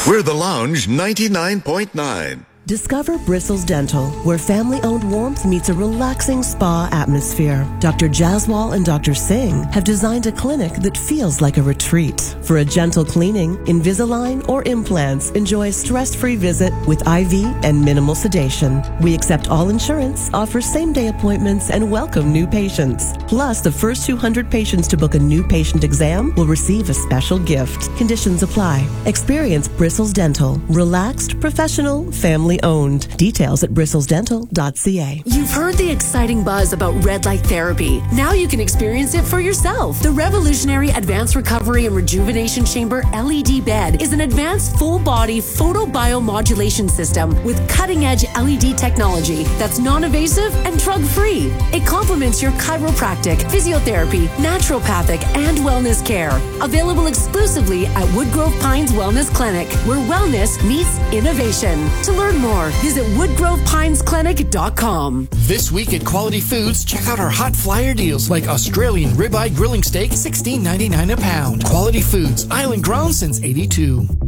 We're the Lounge 99.9. Discover Bristles Dental, where family-owned warmth meets a relaxing spa atmosphere. Dr. Jaswal and Dr. Singh have designed a clinic that feels like a retreat. For a gentle cleaning, Invisalign, or implants, enjoy a stress-free visit with IV and minimal sedation. We accept all insurance, offer same-day appointments, and welcome new patients. Plus, the first 200 patients to book a new patient exam will receive a special gift. Conditions apply. Experience Bristles Dental. Relaxed, professional, family owned. Details at bristlesdental.ca. You've heard the exciting buzz about red light therapy. Now you can experience it for yourself. The revolutionary Advanced Recovery and Rejuvenation Chamber LED bed is an advanced full-body photobiomodulation system with cutting-edge LED technology that's non-invasive and drug-free. It complements your chiropractic, physiotherapy, naturopathic, and wellness care. Available exclusively at Woodgrove Pines Wellness Clinic, where wellness meets innovation. To learn more, visit woodgrovepinesclinic.com. This week at Quality Foods, check out our hot flyer deals like Australian ribeye grilling steak, $16.99 a pound. Quality Foods, island grown since '82.